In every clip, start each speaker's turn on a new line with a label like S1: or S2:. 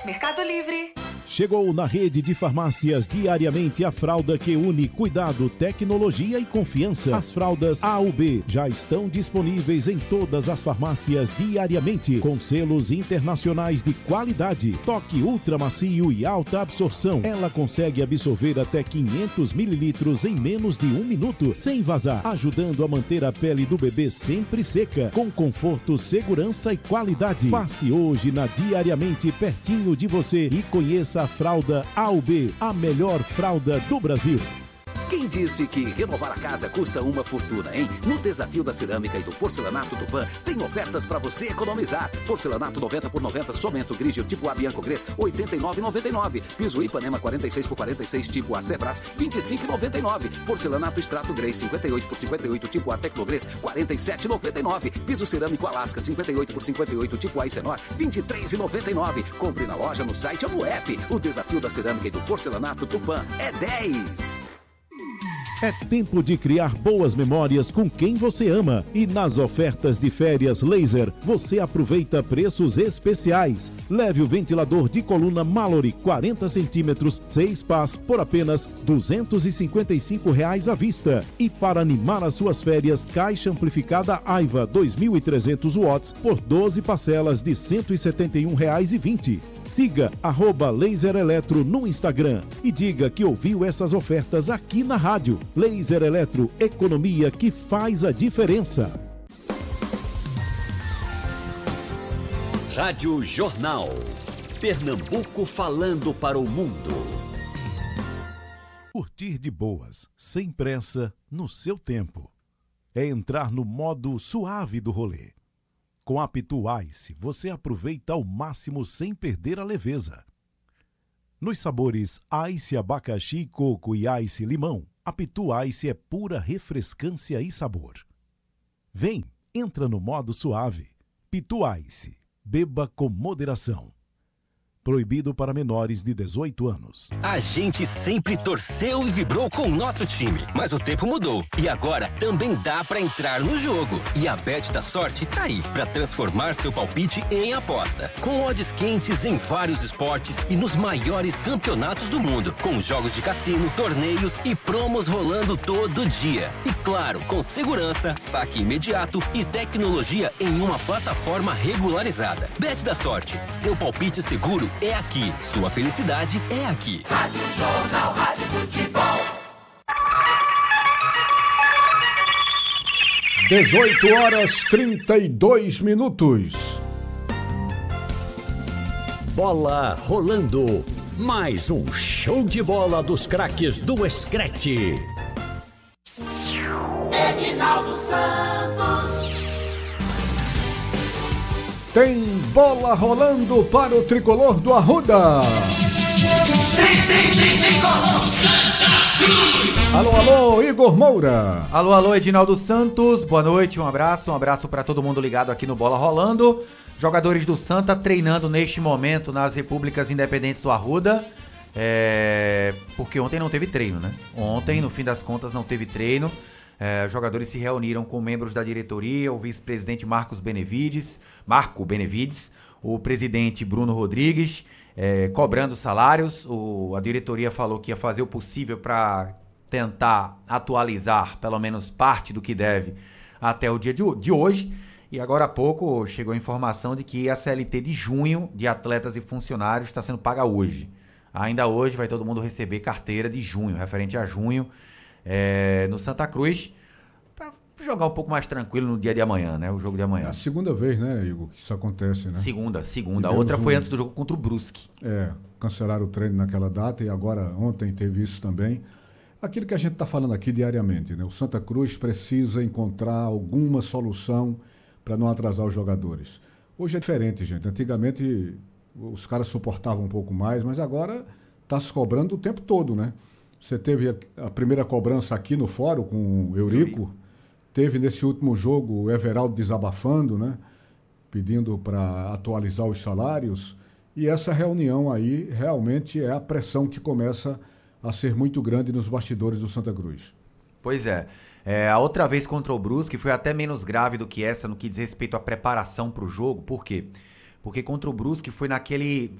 S1: Mercado Livre.
S2: Chegou na rede de farmácias diariamente a fralda que une cuidado, tecnologia e confiança. As fraldas A/B já estão disponíveis em todas as farmácias diariamente, com selos internacionais de qualidade, toque ultra macio e alta absorção. Ela consegue absorver até 500 mililitros em menos de 1 minuto, sem vazar, ajudando a manter a pele do bebê sempre seca, com conforto, segurança e qualidade. Passe hoje na Diariamente pertinho de você e conheça a fralda A/B, a melhor fralda do Brasil.
S3: Quem disse que renovar a casa custa uma fortuna, hein? No Desafio da Cerâmica e do Porcelanato Tupã, tem ofertas para você economizar. Porcelanato 90 por 90, Somento Grigio tipo A Bianco Gres, R$ 89,99. Piso Ipanema 46 por 46, tipo A Sebras, R$ 25,99. Porcelanato Extrato Grey 58 por 58, tipo A Tecnogres, R$ 47,99. Piso Cerâmico Alasca 58 por 58, tipo A Icenor, R$ 23,99. Compre na loja, no site ou no app. O Desafio da Cerâmica e do Porcelanato Tupã é 10.
S2: É tempo de criar boas memórias com quem você ama. E nas ofertas de férias Laser, você aproveita preços especiais. Leve o ventilador de coluna Mallory 40 centímetros, 6 pás, por apenas R$ 255 à vista. E para animar as suas férias, caixa amplificada Aiva 2.300 watts por 12 parcelas de R$ 171,20. Siga @Laser Eletro no Instagram e diga que ouviu essas ofertas aqui na rádio. Laser Eletro, economia que faz a diferença.
S4: Rádio Jornal. Pernambuco falando para o mundo.
S2: Curtir de boas, sem pressa, no seu tempo. É entrar no modo suave do rolê. Com a Pitu Ice, você aproveita ao máximo sem perder a leveza. Nos sabores Ice Abacaxi, Coco e Ice Limão, a Pitu Ice é pura refrescância e sabor. Vem, entra no modo suave. Pitu Ice, beba com moderação. Proibido para menores de 18 anos.
S5: A gente sempre torceu e vibrou com o nosso time, mas o tempo mudou e agora também dá pra entrar no jogo. E a Bet da Sorte tá aí pra transformar seu palpite em aposta. Com odds quentes em vários esportes e nos maiores campeonatos do mundo, com jogos de cassino, torneios e promos rolando todo dia. E claro, com segurança, saque imediato e tecnologia em uma plataforma regularizada. Bet da Sorte, seu palpite seguro é aqui. Sua felicidade é aqui.
S6: Rádio Jornal, Rádio Futebol.
S7: 18h32.
S4: Bola rolando. Mais um show de bola dos craques do Screte.
S6: Edinaldo Santos.
S7: Tem bola rolando para o tricolor do Arruda.
S6: Tricolor Santa Cruz.
S7: Alô, alô, Igor Moura.
S8: Alô, alô, Edinaldo Santos. Boa noite, um abraço para todo mundo ligado aqui no Bola Rolando. Jogadores do Santa treinando neste momento nas Repúblicas Independentes do Arruda. Porque ontem não teve treino, né? Ontem, no fim das contas, não teve treino. Jogadores se reuniram com membros da diretoria, o vice-presidente Marco Benevides, o presidente Bruno Rodrigues, cobrando salários. A diretoria falou que ia fazer o possível para tentar atualizar pelo menos parte do que deve até o dia de hoje. E agora há pouco chegou a informação de que a CLT de junho de atletas e funcionários está sendo paga hoje. Ainda hoje vai todo mundo receber carteira de junho, referente a junho, no Santa Cruz, para jogar um pouco mais tranquilo no dia de amanhã, né? O jogo de amanhã.
S7: É a segunda vez, né, Igor, que isso acontece, né?
S8: Segunda. A outra foi antes do jogo contra o Brusque.
S7: Cancelaram o treino naquela data e agora ontem teve isso também. Aquilo que a gente está falando aqui diariamente, né? O Santa Cruz precisa encontrar alguma solução para não atrasar os jogadores. Hoje é diferente, gente. Antigamente os caras suportavam um pouco mais, mas agora está se cobrando o tempo todo, né? Você teve a primeira cobrança aqui no fórum com o Eurico. Teve nesse último jogo o Everaldo desabafando, né? Pedindo para atualizar os salários. E essa reunião aí realmente é a pressão que começa a ser muito grande nos bastidores do Santa Cruz.
S8: Pois é. A outra vez contra o Brusque foi até menos grave do que essa no que diz respeito à preparação para o jogo. Por quê? Porque contra o Brusque foi naquele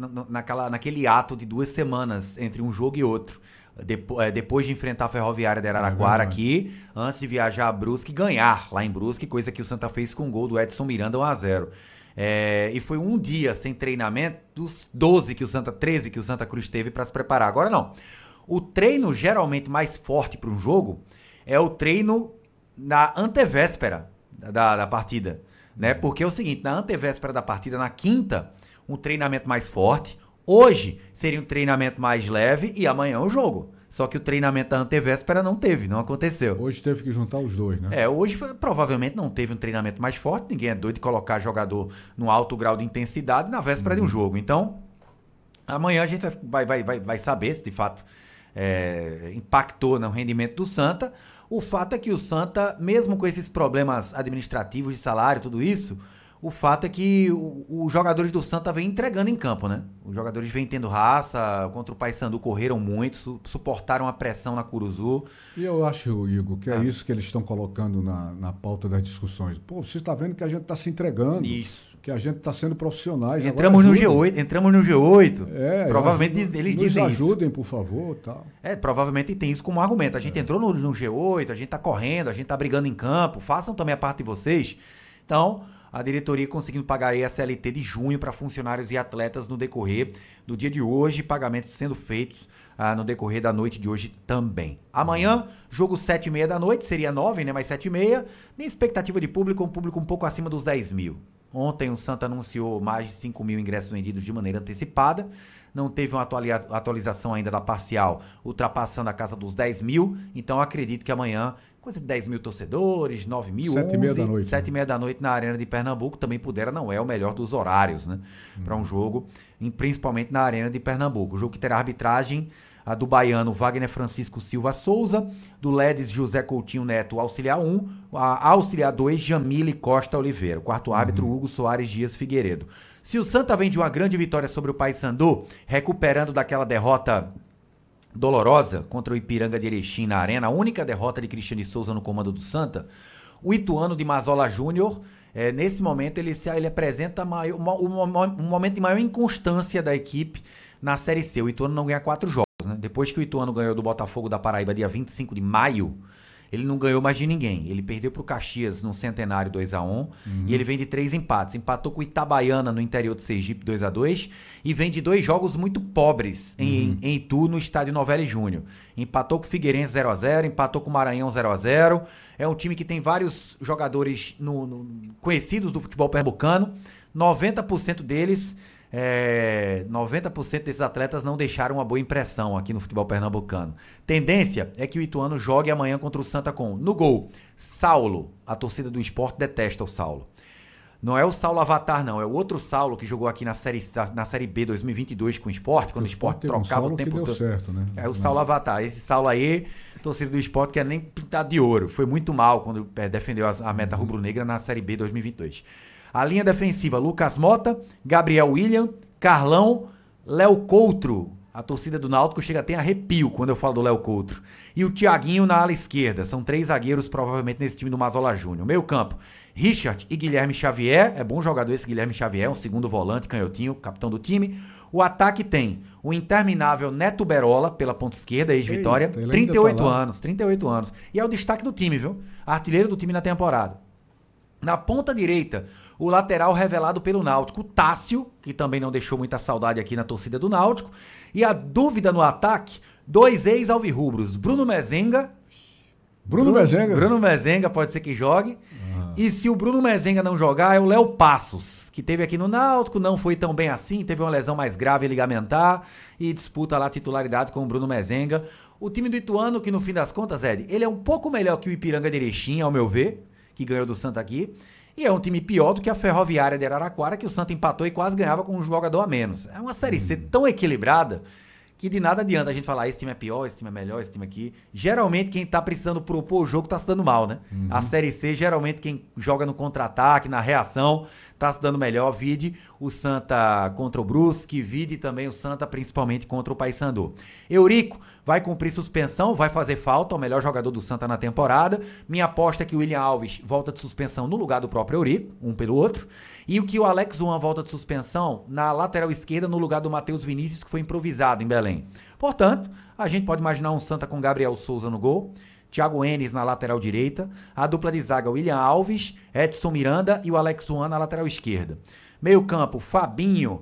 S8: ato de 2 semanas entre um jogo e outro. Depois de enfrentar a Ferroviária de Araraquara aqui, antes de viajar a Brusque e ganhar lá em Brusque, coisa que o Santa fez com o gol do Edson Miranda 1-0. E foi um dia sem treinamento dos 13 que o Santa Cruz teve para se preparar. Agora não. O treino geralmente mais forte para um jogo é o treino na antevéspera da partida. Né? Porque é o seguinte, na antevéspera da partida, na quinta, um treinamento mais forte. Hoje seria um treinamento mais leve e amanhã o jogo. Só que o treinamento da antevéspera não aconteceu.
S7: Hoje teve que juntar os dois, né?
S8: Hoje provavelmente não teve um treinamento mais forte. Ninguém é doido de colocar jogador num alto grau de intensidade na véspera de um jogo. Então, amanhã a gente vai saber se de fato impactou no rendimento do Santa. O fato é que o Santa, mesmo com esses problemas administrativos de salário, tudo isso, o fato é que os jogadores do Santa vêm entregando em campo, né? Os jogadores vêm tendo raça, contra o Paysandu correram muito, suportaram a pressão na Curuzu.
S7: E eu acho, Igor, que é isso que eles estão colocando na pauta das discussões. Pô, você está vendo que a gente está se entregando.
S8: Isso.
S7: Que a gente está sendo profissionais.
S8: Entramos no G8. Provavelmente eles dizem isso.
S7: Nos ajudem, por favor, tal.
S8: Provavelmente tem isso como argumento. A gente entrou no G8, a gente está correndo, a gente está brigando em campo, façam também a parte de vocês. Então, a diretoria conseguindo pagar aí a CLT de junho para funcionários e atletas no decorrer do dia de hoje, pagamentos sendo feitos no decorrer da noite de hoje também. Amanhã, jogo 7h30 da noite, seria 9, né? Mas 7h30. Minha expectativa de público, um público um pouco acima dos 10 mil. Ontem o Santa anunciou mais de 5 mil ingressos vendidos de maneira antecipada. Não teve uma atualização ainda da parcial, ultrapassando a casa dos 10 mil. Então acredito que amanhã, coisa de 10 mil torcedores, 9 mil,
S7: 7h30 da noite.
S8: 7h30 da noite na Arena de Pernambuco. Também pudera, não é o melhor dos horários, né? Para um jogo, principalmente na Arena de Pernambuco. O jogo que terá arbitragem do baiano Wagner Francisco Silva Souza, do Ledes José Coutinho Neto, auxiliar 1, auxiliar 2, Jamile Costa Oliveira, quarto árbitro Hugo Soares Dias Figueiredo. Se o Santa vem de uma grande vitória sobre o Paysandu, recuperando daquela derrota dolorosa contra o Ipiranga de Erechim na Arena, a única derrota de Cristiano Souza no comando do Santa, o ituano de Mazola Júnior, nesse momento ele apresenta um momento de maior inconstância da equipe na Série C. O Ituano não ganha 4 jogos. Né? Depois que o Ituano ganhou do Botafogo da Paraíba dia 25 de maio, ele não ganhou mais de ninguém. Ele perdeu pro Caxias no Centenário 2-1 e ele vem de 3 empates. Empatou com o Itabaiana no interior de Sergipe 2-2 e vem de 2 jogos muito pobres em Itu, no estádio Novelli Júnior. Empatou com o Figueirense 0-0, empatou com o Maranhão 0-0. É um time que tem vários jogadores conhecidos do futebol pernambucano. 90% deles... 90% desses atletas não deixaram uma boa impressão aqui no futebol pernambucano. Tendência é que o Ituano jogue amanhã contra o Santa com, no gol, Saulo. A torcida do Sport detesta o Saulo. Não é o Saulo Avatar, não. É o outro Saulo que jogou aqui na Série B 2022 com o Sport, quando o Sport trocava o tempo todo.
S7: Certo, né?
S8: É o Saulo Avatar. Esse Saulo aí, torcida do Sport, quer nem pintar de ouro. Foi muito mal quando defendeu a meta rubro-negra na Série B 2022. A linha defensiva, Lucas Mota, Gabriel William, Carlão, Léo Coutro. A torcida do Náutico chega até arrepio quando eu falo do Léo Coutro. E o Thiaguinho na ala esquerda. São 3 zagueiros provavelmente nesse time do Mazola Júnior. Meio campo, Richard e Guilherme Xavier. É bom jogador esse Guilherme Xavier, um segundo volante, canhotinho, capitão do time. O ataque tem o interminável Neto Berola pela ponta esquerda, ex-Vitória. 38 anos. E é o destaque do time, viu? Artilheiro do time na temporada. Na ponta direita, o lateral revelado pelo Náutico, Tássio, que também não deixou muita saudade aqui na torcida do Náutico. E a dúvida no ataque, 2 ex-alvirrubros, Bruno Mezenga. Bruno Mezenga pode ser que jogue. E se o Bruno Mezenga não jogar, é o Léo Passos, que teve aqui no Náutico, não foi tão bem assim, teve uma lesão mais grave ligamentar e disputa lá a titularidade com o Bruno Mezenga. O time do Ituano, que no fim das contas, Ed, ele é um pouco melhor que o Ipiranga de Erechim, ao meu ver, que ganhou do Santa aqui, e é um time pior do que a Ferroviária de Araraquara, que o Santa empatou e quase ganhava com um jogador a menos. É uma Série C tão equilibrada que de nada adianta a gente falar, esse time é pior, esse time é melhor, esse time aqui. Geralmente quem tá precisando propor o jogo tá se dando mal, né? A Série C, geralmente quem joga no contra-ataque, na reação, tá se dando melhor. Vide o Santa contra o Brusque, vide também o Santa principalmente contra o Paysandu. Eurico vai cumprir suspensão, vai fazer falta, o melhor jogador do Santa na temporada. Minha aposta é que o William Alves volta de suspensão no lugar do próprio Eurico, um pelo outro. E o que o Alex Juan volta de suspensão na lateral esquerda no lugar do Matheus Vinícius, que foi improvisado em Belém. Portanto, a gente pode imaginar um Santa com Gabriel Souza no gol, Thiago Enes na lateral direita, a dupla de zaga William Alves, Edson Miranda e o Alex Juan na lateral esquerda. Meio campo, Fabinho,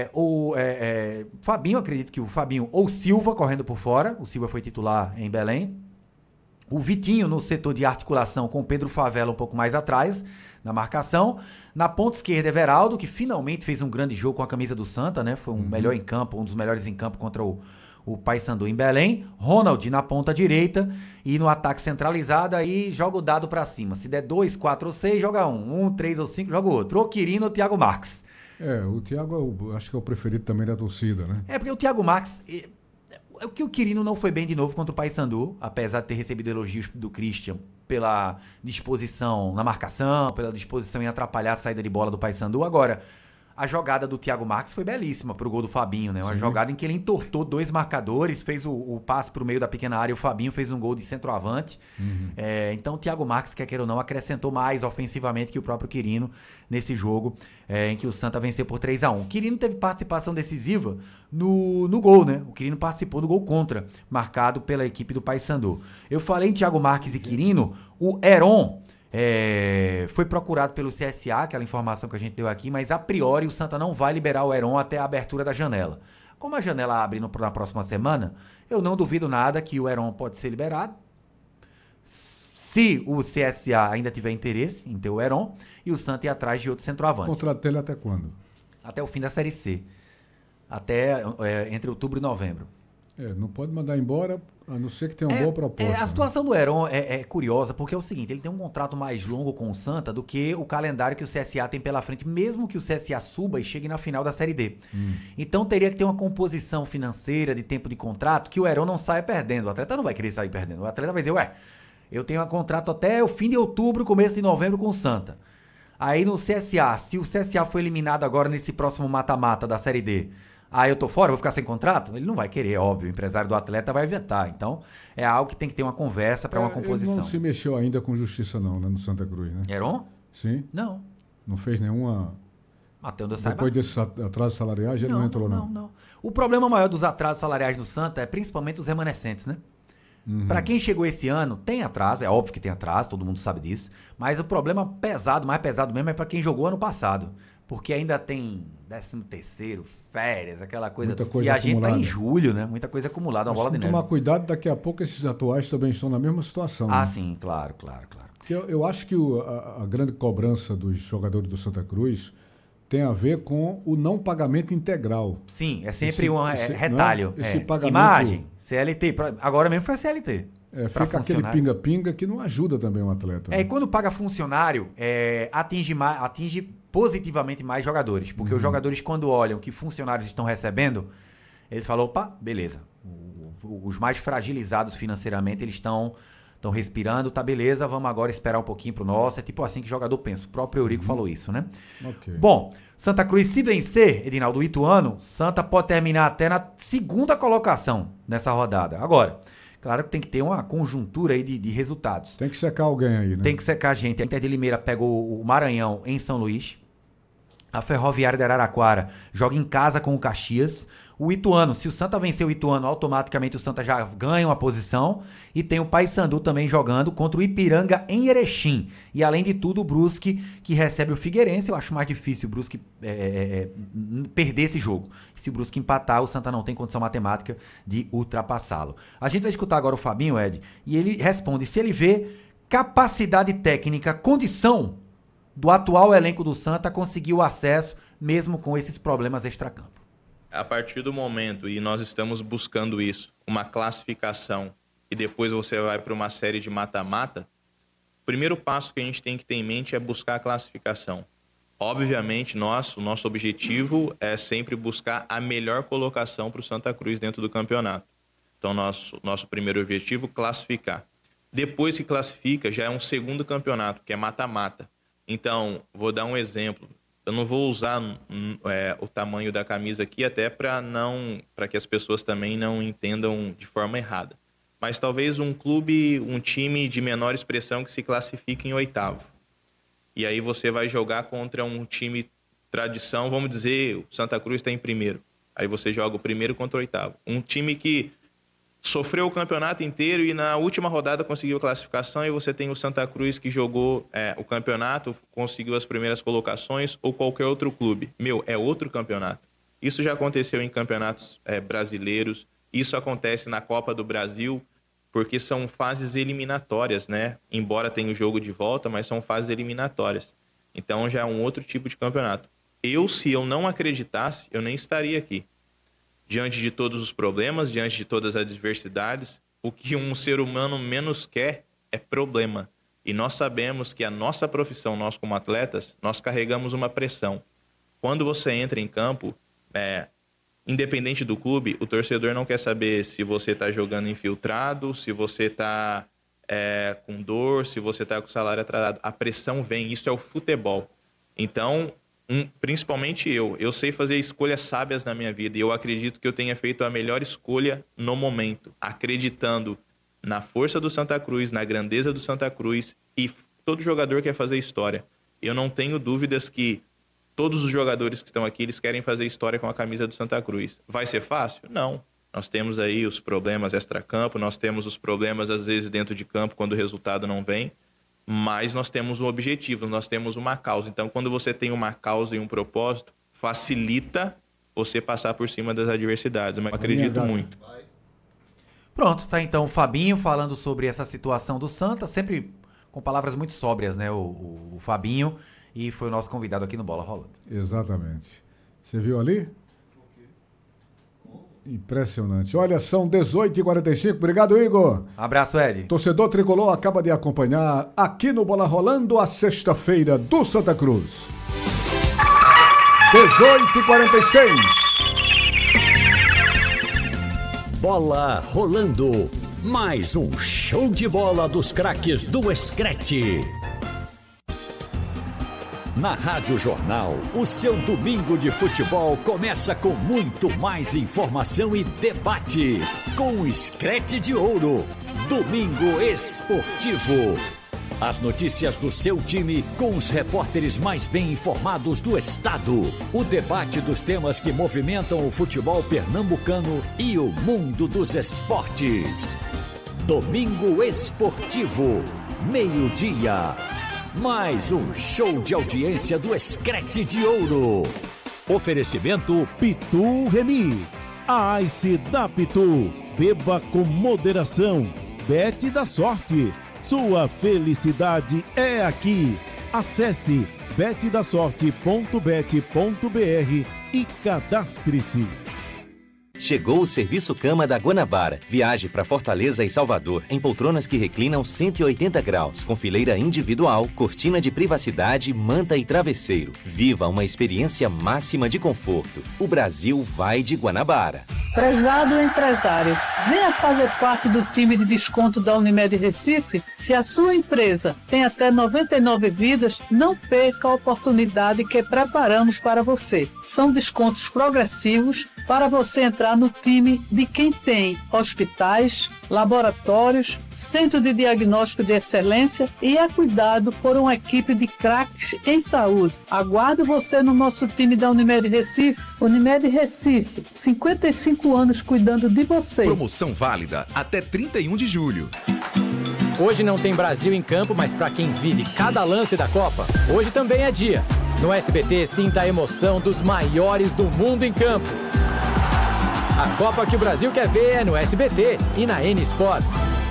S8: Fabinho, acredito que o Fabinho ou Silva correndo por fora, o Silva foi titular em Belém. O Vitinho no setor de articulação com o Pedro Favela um pouco mais atrás, na marcação. Na ponta esquerda, Everaldo, que finalmente fez um grande jogo com a camisa do Santa, né? Foi melhor em campo, um dos melhores em campo contra o Paysandu em Belém. Ronald na ponta direita e no ataque centralizado aí joga o dado pra cima. Se der 2, 4 ou 6, joga 1. 1, 3 ou 5, joga o outro. Ou Quirino ou Thiago Marques.
S7: O Thiago acho que é o preferido também da torcida, né?
S8: Porque o Thiago Marques... O que o Quirino não foi bem de novo contra o Paysandu, apesar de ter recebido elogios do Christian pela disposição na marcação, pela disposição em atrapalhar a saída de bola do Paysandu. Agora, a jogada do Thiago Marques foi belíssima pro gol do Fabinho, né? Uma jogada em que ele entortou 2 marcadores, fez o passe pro meio da pequena área, o Fabinho fez um gol de centroavante. Então o Thiago Marques, quer queira ou não, acrescentou mais ofensivamente que o próprio Quirino nesse jogo em que o Santa venceu por 3-1. O Quirino teve participação decisiva no gol, né? O Quirino participou do gol contra, marcado pela equipe do Paysandu. Eu falei em Thiago Marques e Quirino, o Heron foi procurado pelo CSA, aquela informação que a gente deu aqui, mas a priori o Santa não vai liberar o Heron até a abertura da janela. Como a janela abre na próxima semana, eu não duvido nada que o Heron pode ser liberado, se o CSA ainda tiver interesse em ter o Heron, e o Santa ir atrás de outro centroavante.
S7: O contrato dele até quando?
S8: Até o fim da Série C. Até entre outubro e novembro.
S7: Não pode mandar embora, a não ser que tenha uma boa proposta.
S8: A situação do Heron é curiosa, porque é o seguinte, ele tem um contrato mais longo com o Santa do que o calendário que o CSA tem pela frente, mesmo que o CSA suba e chegue na final da Série D. Então teria que ter uma composição financeira de tempo de contrato que o Heron não saia perdendo. O atleta não vai querer sair perdendo. O atleta vai dizer, eu tenho um contrato até o fim de outubro, começo de novembro com o Santa. Aí no CSA, se o CSA for eliminado agora nesse próximo mata-mata da Série D, eu tô fora, vou ficar sem contrato? Ele não vai querer, óbvio. O empresário do atleta vai vetar. Então, é algo que tem que ter uma conversa para uma composição.
S7: Ele não se mexeu ainda com justiça não, né, no Santa Cruz, né?
S8: Heron?
S7: Sim.
S8: Não.
S7: Não fez nenhuma...
S8: Até onde eu saiba.
S7: Depois desses atrasos salariais, ele não entrou, não.
S8: Não. O problema maior dos atrasos salariais do Santa é principalmente os remanescentes, né? Para quem chegou esse ano, tem atraso, é óbvio que tem atraso, todo mundo sabe disso, mas o problema mais pesado mesmo é para quem jogou ano passado, porque ainda tem 13º, férias, aquela coisa,
S7: muita coisa
S8: e a
S7: acumulada.
S8: gente tá em julho, né? Muita coisa acumulada, uma bola de neve.
S7: Tomar cuidado, daqui a pouco esses atuais também estão na mesma situação.
S8: Ah,
S7: né?
S8: sim, claro.
S7: Eu acho que a grande cobrança dos jogadores do Santa Cruz tem a ver com o não pagamento integral.
S8: Sim, é sempre um retalho.
S7: Esse pagamento...
S8: Imagem, CLT, agora mesmo foi CLT.
S7: Fica aquele pinga-pinga que não ajuda também o atleta.
S8: E quando paga funcionário, atinge positivamente mais jogadores. Porque os jogadores, quando olham que funcionários estão recebendo, eles falam, opa, beleza. Os mais fragilizados financeiramente, eles estão respirando, tá beleza, vamos agora esperar um pouquinho pro nosso. É tipo assim que o jogador pensa. O próprio Eurico falou isso, né?
S7: Okay.
S8: Bom, Santa Cruz, se vencer, Edinaldo, o Ituano, Santa pode terminar até na segunda colocação nessa rodada. Agora, claro que tem que ter uma conjuntura aí de resultados.
S7: Tem que secar alguém aí, né?
S8: Tem que secar a gente. A Inter de Limeira pegou o Maranhão em São Luís. A Ferroviária de Araraquara joga em casa com o Caxias. O Ituano, se o Santa vencer o Ituano, automaticamente o Santa já ganha uma posição. E tem o Paysandu também jogando contra o Ipiranga em Erechim. E além de tudo, o Brusque, que recebe o Figueirense. Eu acho mais difícil o Brusque perder esse jogo. Se o Brusque empatar, o Santa não tem condição matemática de ultrapassá-lo. A gente vai escutar agora o Fabinho, Ed, e ele responde se ele vê capacidade técnica, condição do atual elenco do Santa conseguir o acesso, mesmo com esses problemas extracampo.
S1: A partir do momento, e nós estamos buscando isso, uma classificação, e depois você vai para uma série de mata-mata, o primeiro passo que a gente tem que ter em mente é buscar a classificação. Obviamente, o nosso objetivo é sempre buscar a melhor colocação para o Santa Cruz dentro do campeonato. Então, nosso primeiro objetivo, classificar. Depois que classifica, já é um segundo campeonato, que é mata-mata. Então, vou dar um exemplo. Eu não vou usar o tamanho da camisa aqui, até para que as pessoas também não entendam de forma errada. Mas talvez um time de menor expressão que se classifique em 8º. E aí você vai jogar contra um time tradição, vamos dizer, o Santa Cruz está em 1º. Aí você joga o 1º contra o 8º. Um time que sofreu o campeonato inteiro e na última rodada conseguiu a classificação, e você tem o Santa Cruz que jogou o campeonato, conseguiu as primeiras colocações, ou qualquer outro clube. É outro campeonato. Isso já aconteceu em campeonatos brasileiros, isso acontece na Copa do Brasil, porque são fases eliminatórias, né? Embora tenha o jogo de volta, mas são fases eliminatórias. Então já é um outro tipo de campeonato. Se eu não acreditasse, eu nem estaria aqui. Diante de todos os problemas, diante de todas as adversidades, o que um ser humano menos quer é problema. E nós sabemos que a nossa profissão, nós como atletas, nós carregamos uma pressão. Quando você entra em campo, independente do clube, o torcedor não quer saber se você está jogando infiltrado, se você está com dor, se você está com o salário atrasado. A pressão vem, isso é o futebol. Então, principalmente eu sei fazer escolhas sábias na minha vida, e eu acredito que eu tenha feito a melhor escolha no momento, acreditando na força do Santa Cruz, na grandeza do Santa Cruz, e todo jogador quer fazer história. Eu não tenho dúvidas que todos os jogadores que estão aqui, eles querem fazer história com a camisa do Santa Cruz. Vai ser fácil? Não. Nós temos aí os problemas extracampo, nós temos os problemas, às vezes, dentro de campo, quando o resultado não vem, mas nós temos um objetivo, nós temos uma causa. Então, quando você tem uma causa e um propósito, facilita você passar por cima das adversidades. Mas eu acredito muito.
S8: Pronto, tá então o Fabinho falando sobre essa situação do Santa, sempre com palavras muito sóbrias, né, o Fabinho, e foi o nosso convidado aqui no Bola Rolando.
S7: Exatamente. Você viu ali? Impressionante. Olha, são 18h45. Obrigado, Igor.
S8: Abraço, Ed.
S7: Torcedor Tricolor acaba de acompanhar aqui no Bola Rolando a sexta-feira do Santa Cruz. 18h46.
S4: Bola Rolando. Mais um show de bola dos craques do Screte. Na Rádio Jornal, o seu domingo de futebol começa com muito mais informação e debate. Com o Screte de Ouro, Domingo Esportivo. As notícias do seu time com os repórteres mais bem informados do estado. O debate dos temas que movimentam o futebol pernambucano e o mundo dos esportes. Domingo Esportivo, meio-dia. Mais um show de audiência do Screte de Ouro.
S2: Oferecimento Pitu Remix. A Ice da Pitu. Beba com moderação. Bet da sorte. Sua felicidade é aqui. Acesse betdasorte.bet.br e cadastre-se.
S9: Chegou o Serviço Cama da Guanabara. Viaje para Fortaleza e Salvador em poltronas que reclinam 180 graus, com fileira individual, cortina de privacidade, manta e travesseiro. Viva uma experiência máxima de conforto. O Brasil vai de Guanabara.
S10: Prezado empresário, venha fazer parte do time de desconto da Unimed Recife. Se a sua empresa tem até 99 vidas, não perca a oportunidade que preparamos para você. São descontos progressivos para você entrar no time de quem tem hospitais, laboratórios, centro de diagnóstico de excelência e é cuidado por uma equipe de craques em saúde. Aguardo você no nosso time da Unimed Recife. Unimed Recife, 55 anos cuidando de você.
S11: Promoção válida até 31 de julho.
S12: Hoje não tem Brasil em campo, mas para quem vive cada lance da Copa, hoje também é dia. No SBT, sinta a emoção dos maiores do mundo em campo. A Copa que o Brasil quer ver é no SBT e na N Sports.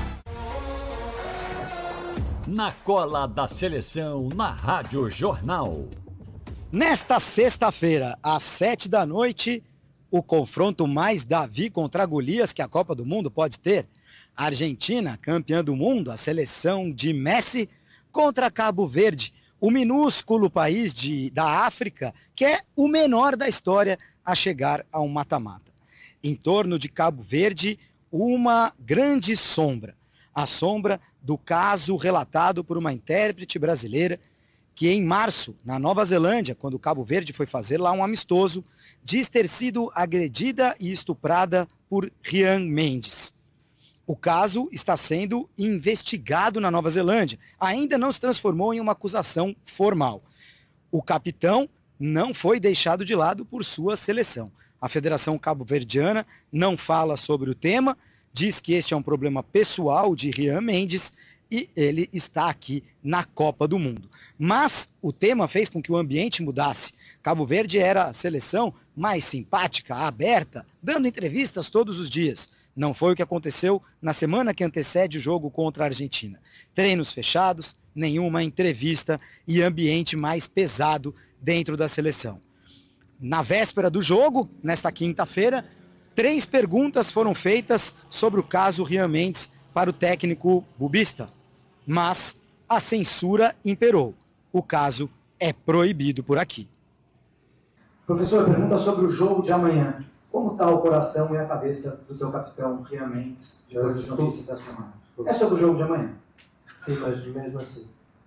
S4: Na cola da seleção, na Rádio Jornal.
S13: Nesta sexta-feira, às 7 da noite, o confronto mais Davi contra Golias que a Copa do Mundo pode ter. A Argentina, campeã do mundo, a seleção de Messi, contra Cabo Verde, o minúsculo país da África, que é o menor da história a chegar a um mata-mata. Em torno de Cabo Verde, uma grande sombra. A sombra do caso relatado por uma intérprete brasileira que em março, na Nova Zelândia, quando Cabo Verde foi fazer lá um amistoso, diz ter sido agredida e estuprada por Ryan Mendes. O caso está sendo investigado na Nova Zelândia. Ainda não se transformou em uma acusação formal. O capitão não foi deixado de lado por sua seleção. A Federação Cabo-Verdiana não fala sobre o tema, diz que este é um problema pessoal de Ryan Mendes e ele está aqui na Copa do Mundo. Mas o tema fez com que o ambiente mudasse. Cabo Verde era a seleção mais simpática, aberta, dando entrevistas todos os dias. Não foi o que aconteceu na semana que antecede o jogo contra a Argentina. Treinos fechados, nenhuma entrevista e ambiente mais pesado dentro da seleção. Na véspera do jogo, nesta quinta-feira, 3 perguntas foram feitas sobre o caso Ryan Mendes para o técnico bubista. Mas a censura imperou. O caso é proibido por aqui.
S14: Professor, pergunta sobre o jogo de amanhã. Como está o coração e a cabeça do teu capitão, Ryan Mendes, depois das notícias da semana? É sobre o jogo de amanhã?
S15: Sim, mas mesmo assim.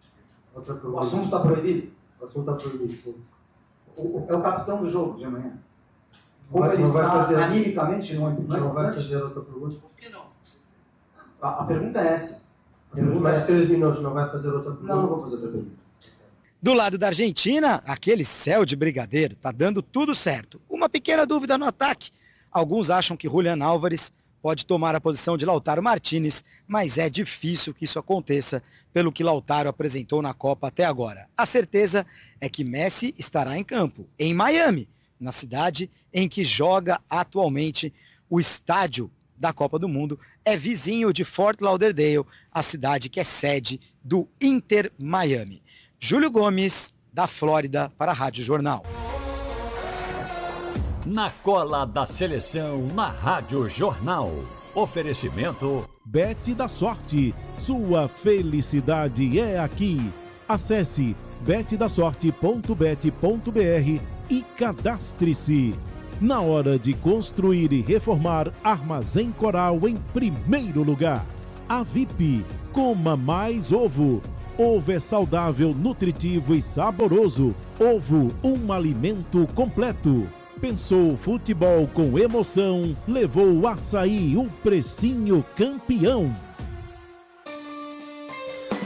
S14: O assunto está proibido?
S15: O assunto está proibido, sim.
S14: É o capitão do jogo de amanhã? Como ele está animicamente no ambiente?
S15: Não vai fazer outra pergunta?
S14: Por que não? A pergunta é essa.
S15: Temos mais 3 minutos, não vai fazer outra pergunta?
S14: Não vou fazer outra pergunta.
S13: Do lado da Argentina, aquele céu de brigadeiro tá dando tudo certo. Uma pequena dúvida no ataque. Alguns acham que Julián Álvares pode tomar a posição de Lautaro Martínez, mas é difícil que isso aconteça pelo que Lautaro apresentou na Copa até agora. A certeza é que Messi estará em campo, em Miami, na cidade em que joga atualmente o estádio da Copa do Mundo, é vizinho de Fort Lauderdale, a cidade que é sede do Inter Miami. Júlio Gomes, da Flórida, para a Rádio Jornal.
S4: Na cola da seleção, na Rádio Jornal. Oferecimento
S2: Bet da Sorte. Sua felicidade é aqui. Acesse betdasorte.bet.br e cadastre-se. Na hora de construir e reformar, Armazém Coral em primeiro lugar. A VIP, coma mais ovo. Ovo é saudável, nutritivo e saboroso. Ovo, um alimento completo. Pensou futebol com emoção, levou o Açaí, o precinho campeão.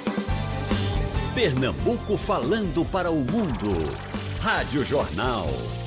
S4: Pernambuco falando para o mundo. Rádio Jornal.